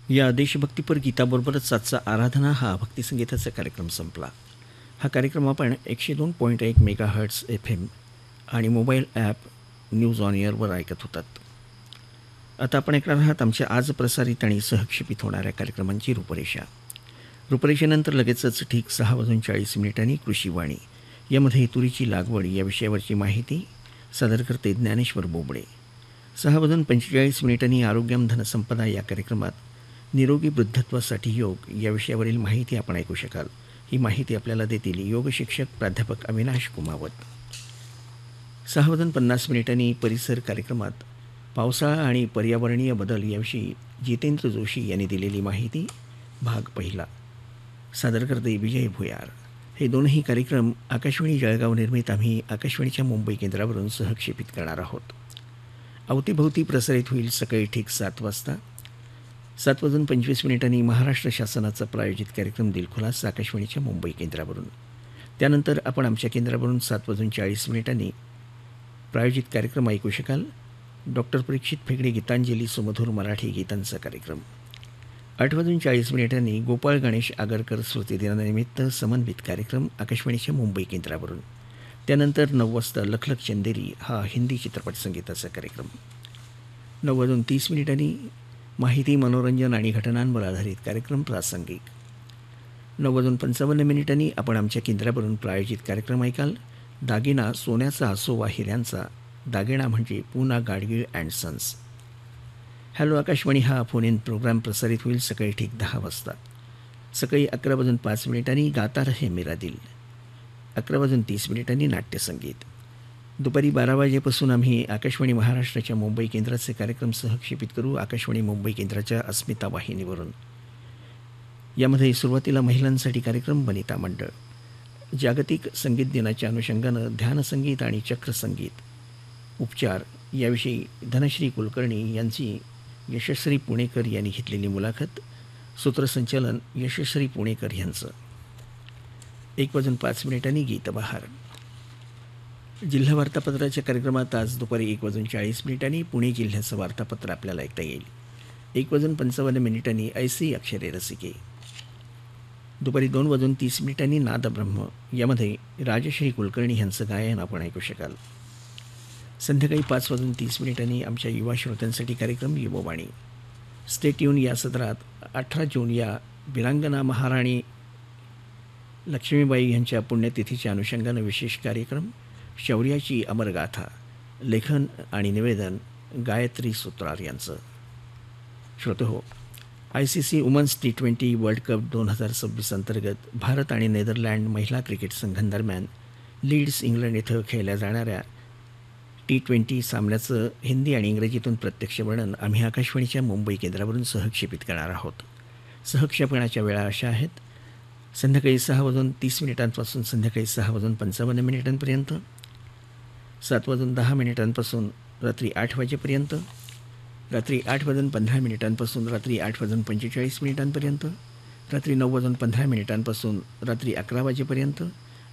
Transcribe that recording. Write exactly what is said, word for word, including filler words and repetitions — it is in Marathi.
या देशभक्तीपर गीताबरोबरच आजचा आराधना हा भक्तिसंगीताचा कार्यक्रम संपला. हा कार्यक्रम आपण एकशे दोन पॉईंट एक मेगा हर्ट्स एफ एम आणि मोबाईल ॲप न्यूज ऑन एअरवर ऐकत होतात. आता आपण ऐकणार आहात आमच्या आज प्रसारित आणि सहक्षेपित होणाऱ्या कार्यक्रमांची रूपरेषा. रूपरेषेनंतर लगेचच ठीक सहा वाजून चाळीस मिनिटांनी कृषीवाणी, यामध्ये तुरीची लागवड या विषयावरची माहिती सादर करते ज्ञानेश्वर बोबडे. सहा वाजून पंचेचाळीस मिनिटांनी आरोग्यम धनसंपदा या कार्यक्रमात निरोगी वृद्धत्वासाठी योग या विषयावरील माहिती आपण ऐकू शकाल. ही माहिती आपल्याला देतील योग शिक्षक प्राध्यापक अविनाश कुमावत. सहा वाजून पन्नास मिनिटांनी परिसर कार्यक्रमात पावसाळा आणि पर्यावरणीय बदल याविषयी जितेंद्र जोशी यांनी दिलेली माहिती भाग पहिला सादर करते विजय भुयार. हे दोनही कार्यक्रम आकाशवाणी जळगाव निर्मित आम्ही आकाशवाणीच्या मुंबई केंद्रावरून सहक्षेपित करणार आहोत. अवतीभवती प्रसारित होईल सकाळी ठीक सात वाजता. सात वाजून पंचवीस मिनिटांनी महाराष्ट्र शासनाचा प्रायोजित कार्यक्रम दिलखुलास आकाशवाणीच्या मुंबई केंद्रावरून. त्यानंतर आपण आमच्या केंद्रावरून सात वाजून चाळीस मिनिटांनी प्रायोजित कार्यक्रम ऐकू शकाल. डॉक्टर परीक्षित फेगडे गीतांजली सुमधुर मराठी गीतांचा कार्यक्रम. आठ वाजून चाळीस मिनिटांनी गोपाळ गणेश आगरकर स्मृतिदिनानिमित्त समन्वित कार्यक्रम आकाशवाणीच्या मुंबई केंद्रावरून. त्यानंतर नऊ वाजता लखलख चंदेरी हा हिंदी चित्रपट संगीताचा कार्यक्रम. नऊ वाजून तीस मिनिटांनी माहिती, मनोरंजन आणि घटनांवर आधारित कार्यक्रम प्रासंगिक. नऊ वाजून पंचावन्न मिनिटांनी आपण आमच्या केंद्रावरून प्रायोजित कार्यक्रम ऐकाल. दागिना सोन्याचा असो वा हिऱ्यांचा, दागिना म्हणजे Poona Gadgil and sons. Hello Akashvani हा फोन इन प्रोग्राम प्रसारित होईल सकाळी ठीक दहा वाजता. सकाळी अकरा वाजून पाच मिनिटांनी गाता रहे मेरा दिल. अकरा वाजून तीस मिनिटांनी नाट्यसंगीत. दुपारी बारा वाजेपासून आम्ही आकाशवाणी महाराष्ट्राच्या मुंबई केंद्राचे कार्यक्रम सहक्षेपित करू आकाशवाणी मुंबई केंद्राच्या अस्मिता वाहिनीवरून. यामध्ये सुरुवातीला महिलांसाठी कार्यक्रम वनिता मंडळ. जागतिक संगीत दिनाच्या अनुषंगानं ध्यानसंगीत आणि चक्रसंगीत उपचार याविषयी धनश्री कुलकर्णी यांची यशश्री पुणेकर यांनी घेतलेली मुलाखत. सूत्रसंचालन यशश्री पुणेकर यांचं. एक वाजून पाच मिनिटांनी गीतबहार. जिल्हा वार्तापत्राच्या कार्यक्रमात आज दुपारी एक वाजून चाळीस मिनिटांनी पुणे जिल्ह्याचं वार्तापत्र आपल्याला ऐकता येईल. एक वाजून पंचावन्न मिनिटांनी ऐसी अक्षरे रसिके. दुपारी दोन वाजून तीस मिनिटांनी नादब्रह्म, यामध्ये राजश्री कुलकर्णी यांचं गायन आपण ऐकू शकाल. संध्याकाळी पाच वाजून तीस मिनिटांनी आमच्या युवा श्रोत्यांसाठी कार्यक्रम युववाणी. स्टेट युन या सदरात अठरा जून या वीरांगना महाराणी लक्ष्मीबाई यांच्या पुण्यतिथीच्या अनुषंगानं विशेष कार्यक्रम शौर्याची अमरगाथा. लेखन आणि निवेदन गायत्री सूत्रार यांचं. श्रोतेहो, I C C women's T twenty world cup दोन हजार सव्वीस अंतर्गत भारत आणि नेदरलँड महिला क्रिकेट संघांदरम्यान लीड्स इंग्लंड इथं खेळल्या जाणाऱ्या टी ट्वेंटी सामन्याचं हिंदी आणि इंग्रजीतून प्रत्यक्ष वर्णन आम्ही आकाशवाणीच्या मुंबई केंद्रावरून सहक्षेपित करणार आहोत. सहक्षेपणाच्या वेळा अशा आहेत: संध्याकाळी सहा वाजून तीस मिनिटांपासून संध्याकाळी सहा वाजून पंचावन्न मिनिटांपर्यंत, सात वाजून दहा मिनिटांपासून रात्री आठ वाजेपर्यंत, रात्री आठ वाजून पंधरा मिनिटांपासून रात्री आठ वाजून पंचेचाळीस मिनिटांपर्यंत, रात्री नऊ वाजून पंधरा मिनिटांपासून रात्री अकरा वाजेपर्यंत,